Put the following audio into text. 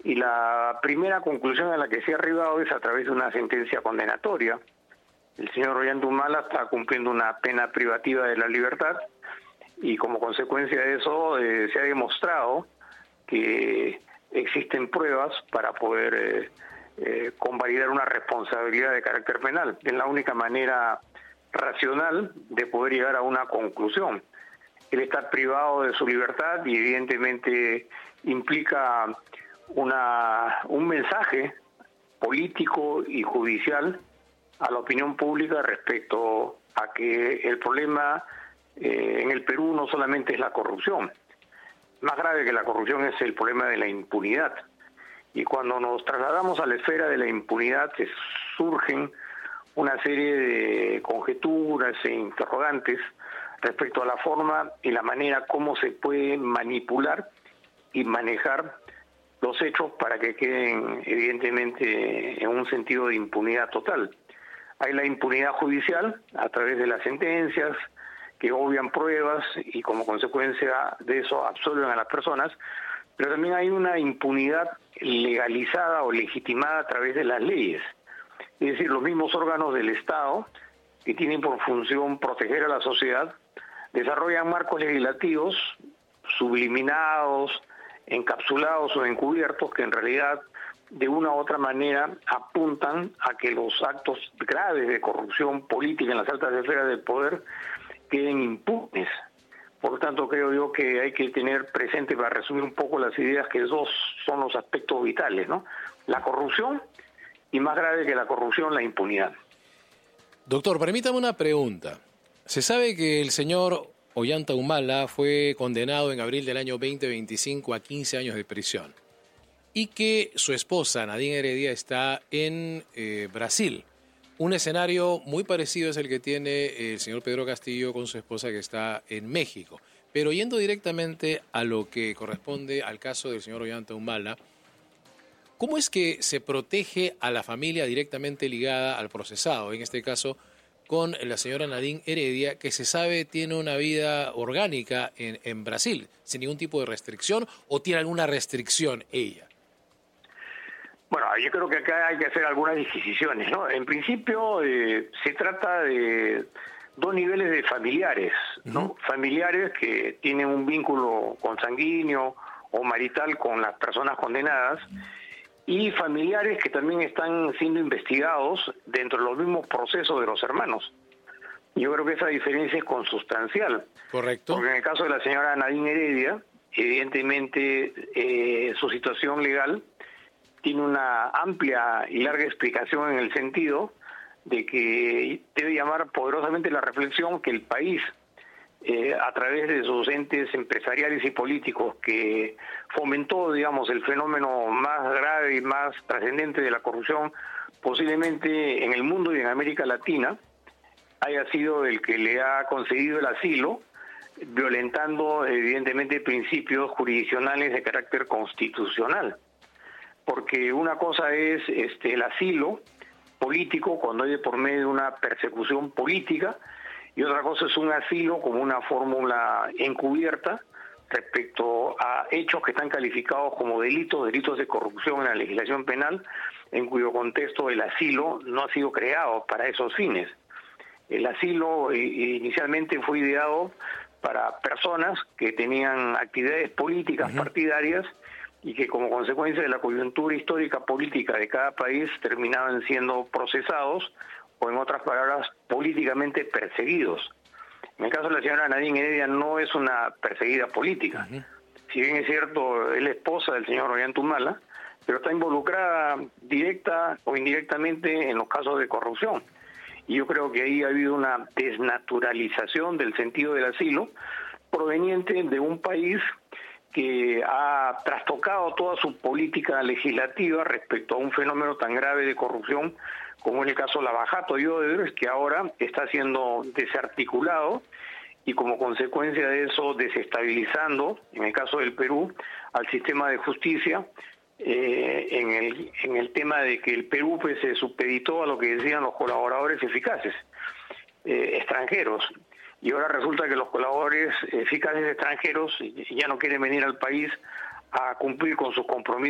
Y la primera conclusión a la que se ha arribado es a través de una sentencia condenatoria. El señor Ollanta Humala está cumpliendo una pena privativa de la libertad y como consecuencia de eso se ha demostrado que existen pruebas para poder convalidar una responsabilidad de carácter penal. Es la única manera racional de poder llegar a una conclusión. El estar privado de su libertad y evidentemente implica un mensaje político y judicial a la opinión pública respecto a que el problema en el Perú no solamente es la corrupción. Más grave que la corrupción es el problema de la impunidad. Y cuando nos trasladamos a la esfera de la impunidad, surgen una serie de conjeturas e interrogantes respecto a la forma y la manera como se puede manipular y manejar los hechos para que queden evidentemente en un sentido de impunidad total. Hay la impunidad judicial a través de las sentencias que obvian pruebas y como consecuencia de eso absuelven a las personas, pero también hay una impunidad legalizada o legitimada a través de las leyes. Es decir, los mismos órganos del Estado que tienen por función proteger a la sociedad desarrollan marcos legislativos subliminados, encapsulados o encubiertos que en realidad de una u otra manera apuntan a que los actos graves de corrupción política en las altas esferas del poder queden impunes. Por lo tanto, creo yo que hay que tener presente, para resumir un poco las ideas, que esos son los aspectos vitales, ¿no? La corrupción y, más grave que la corrupción, la impunidad. Doctor, permítame una pregunta. Se sabe que el señor Ollanta Humala fue condenado en abril del año 2025 a 15 años de prisión y que su esposa, Nadine Heredia, está en Brasil. Un escenario muy parecido es el que tiene el señor Pedro Castillo con su esposa, que está en México. Pero yendo directamente a lo que corresponde al caso del señor Ollanta Humala, ¿cómo es que se protege a la familia directamente ligada al procesado? En este caso, con la señora Nadine Heredia, que se sabe tiene una vida orgánica en Brasil, sin ningún tipo de restricción, ¿o tiene alguna restricción ella? Bueno, yo creo que acá hay que hacer algunas disquisiciones, ¿no? En principio se trata de dos niveles de familiares, ¿no? Uh-huh. Familiares que tienen un vínculo consanguíneo o marital con las personas condenadas y familiares que también están siendo investigados dentro de los mismos procesos de los hermanos. Yo creo que esa diferencia es consustancial. Correcto. Porque en el caso de la señora Nadine Heredia, evidentemente su situación legal tiene una amplia y larga explicación en el sentido de que debe llamar poderosamente la reflexión que el país, a través de sus entes empresariales y políticos, que fomentó, digamos, el fenómeno más grave y más trascendente de la corrupción, posiblemente en el mundo y en América Latina, haya sido el que le ha concedido el asilo, violentando evidentemente principios jurisdiccionales de carácter constitucional. Porque una cosa es el asilo político cuando hay de por medio una persecución política y otra cosa es un asilo como una fórmula encubierta respecto a hechos que están calificados como delitos de corrupción en la legislación penal, en cuyo contexto el asilo no ha sido creado para esos fines. El asilo inicialmente fue ideado para personas que tenían actividades políticas partidarias y que como consecuencia de la coyuntura histórica política de cada país terminaban siendo procesados o, en otras palabras, políticamente perseguidos. En el caso de la señora Nadine Heredia no es una perseguida política. Si bien es cierto, es la esposa del señor Ollanta Humala, pero está involucrada directa o indirectamente en los casos de corrupción. Y yo creo que ahí ha habido una desnaturalización del sentido del asilo proveniente de un país que ha trastocado toda su política legislativa respecto a un fenómeno tan grave de corrupción como es el caso Lavajato y Odebrecht, que ahora está siendo desarticulado y como consecuencia de eso desestabilizando, en el caso del Perú, al sistema de justicia, en el tema de que el Perú pues, se supeditó a lo que decían los colaboradores eficaces extranjeros. Y ahora resulta que los colaboradores eficaces extranjeros ya no quieren venir al país a cumplir con sus compromisos